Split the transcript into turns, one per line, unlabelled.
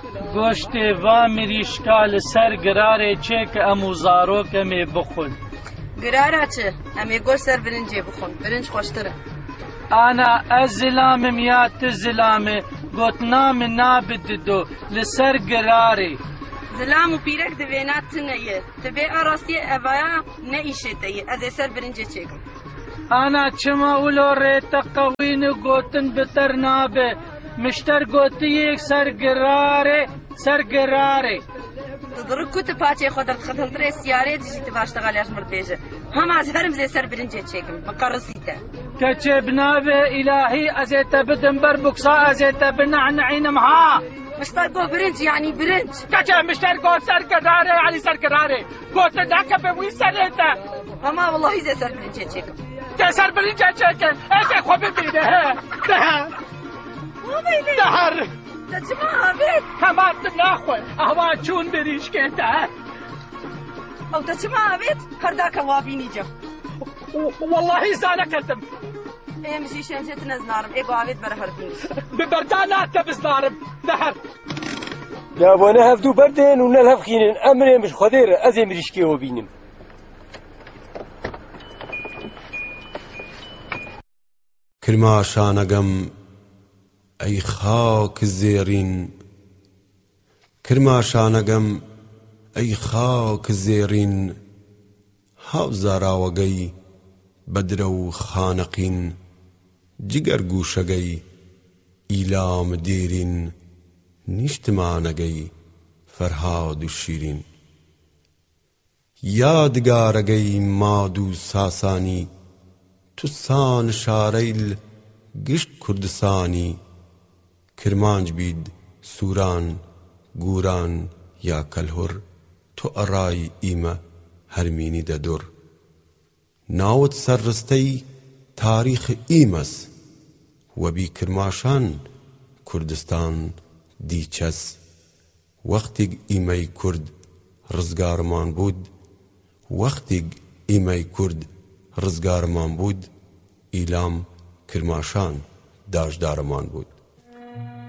گۆشتێ وا مریشکا لەسەر گرارێ چێ کە ئەموو زارۆکەمێ بخۆن.
گرارە چێ؟ ئەمێ گۆشت سەر برنجێ بخۆن، برنج خۆشترە.
ئانا ئەز زلامم یا تو زلامێ گوتنا من نابددۆ لەسەر گرارێ.
زلام و پیرەک دەوێنات تنەیە دەبێ ئاڕاستیە ئەڤایە نەئیشێتەیە ئەزێ سەر برنجێ چێکم.
ئانا چما ولۆ ڕێتە قەوینە گوتن بتەر نابێ مشتەر گوتیەک سەر گرارێ سەر گرارێ.
دڕک کوتە پاچێ خۆ دەرخەتەنترێ سیارێ دژیتە باشتەغالیاش مردێژە هەماز هەرم زێ سەر برنجێ چێکم بەقەڕسیتە.
کەچێ بنابێ ئیلاهی ئەزێتە بدم بەر بوکسا ئەزێتە بنەعنەعینم ها.
مشتەر گۆ برنج یعنی برنج.
کەچێ مشتەر گۆ سەر گرارێ علی سەر گرارێ گۆتە داکە بە وی سەرێتە.
هەما وەڵڵاهی زێ سەر برنجێ چێکم.
تێ سەر برنجێ چێکم ئێکێ خۆ ببینە هە دەهەر
دەچما ئابێت
هەماتم ناخۆی ئەوا چوون بریشکێتە.
ئەو دەچما ئابێت هەرداکە وابینی جە.
واللهی زانەکەتم.
ئێمەشی شێمجێت نەزنارم ئێگۆ ئاوێت بەرە هەربین.
ببەردا ناتە بزنارم دەهەر.
لابۆنە هەفتوو بەردێن و نەل هەفخینن ئەمرێمش خۆدێرە ئەزێ مریشکێوە بینم.
کرما شانەگەم ئەی خاک زێڕین کرما شانەگەم ئەی خاک زێڕین هاوزاراوەگەی بەدرە و خانەقین جگەر گوشەگەی ئیلام دێرین نیشتمانەگەی فەرهاد و شیرین یادگارەگەی ماد و ساسانی توسان شارەیل گشت کوردستانی کرمانج بید سووران گوران یا کەلهۆر تۆ ئەڕای ئیمە هەرمینی دەدۆر ناوت سەرڕستەی تاریخ ئیمەس وەبی کرماشان کوردستان دیچەس وەختێک ئیمەی کورد ڕزگارمان بوود وەختێک ئیمەی کورد ڕزگارمان بوود ئیلام کرماشان داژدارمان بوود.